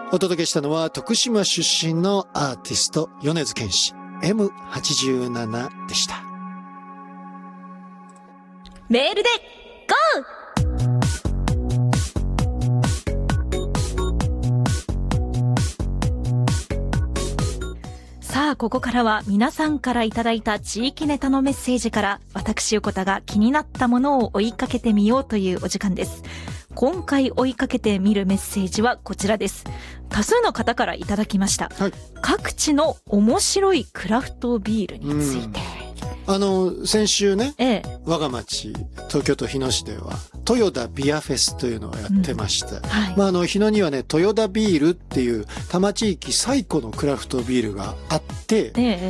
お届けしたのは徳島出身のアーティスト米津玄師 M87 でした。 メールで GO!さあ、ここからは皆さんからいただいた地域ネタのメッセージから私横田が気になったものを追いかけてみようというお時間です。今回追いかけてみるメッセージはこちらです。多数の方からいただきました、はい、各地の面白いクラフトビールについて。 先週ね、我が町東京都日野市では豊田ビアフェスというのをやってました、はい、日野にはね豊田ビールっていう多摩地域最古のクラフトビールがあって、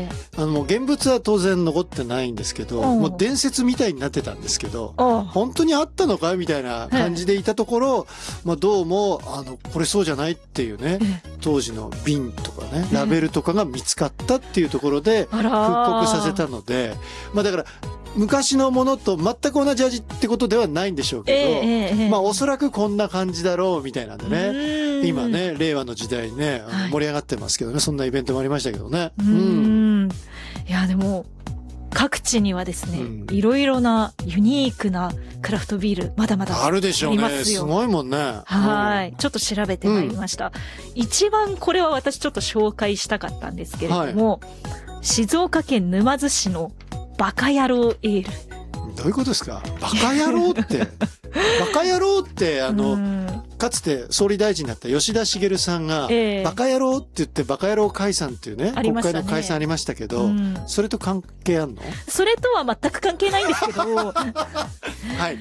もう現物は当然残ってないんですけど、もう伝説みたいになってたんですけど、本当にあったのかみたいな感じでいたところ、どうもこれそうじゃないっていうね、当時の瓶とかねラベルとかが見つかったっていうところで復刻させたので、だから昔のものと全く同じ味ってことではないんでしょうけど、おそらくこんな感じだろうみたいなんでね、今ね令和の時代ね盛り上がってますけどね、そんなイベントもありましたけどね。 いやでも各地にはですね、いろいろなユニークなクラフトビールまだまだあるでしょうね。すごいもんね。 はい、ちょっと調べてまいりました、一番これは私ちょっと紹介したかったんですけれども、静岡県沼津市のバカ野郎エール。 どういうことですか？バカ野郎ってバカ野郎ってかつて総理大臣だった吉田茂さんが、バカ野郎って言ってバカ野郎解散っていうね、国会の解散ありましたけど、それと関係あんの？それとは全く関係ないんですけどはい、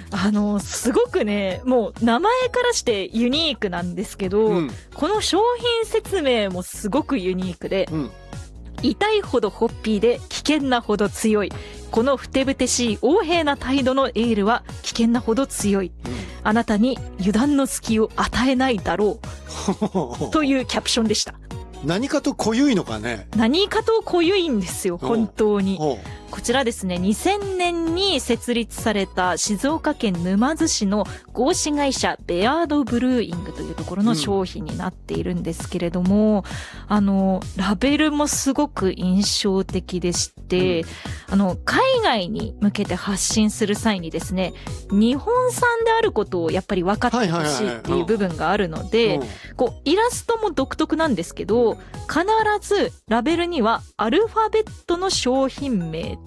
すごくね、もう名前からしてユニークなんですけど、この商品説明もすごくユニークで、痛いほどホッピーで危険なほど強い。このふてぶてしい横柄な態度のエールは危険なほど強い。あなたに油断の隙を与えないだろう。というキャプションでした。 何かと濃ゆいのかね。 何かと濃ゆいんですよ、本当に。こちらですね、2000年に設立された静岡県沼津市の合資会社ベアードブルーイングというところの商品になっているんですけれども、ラベルもすごく印象的でして、海外に向けて発信する際にですね、日本産であることをやっぱり分かってほしいっていう部分があるので、イラストも独特なんですけど、必ずラベルにはアルファベットの商品名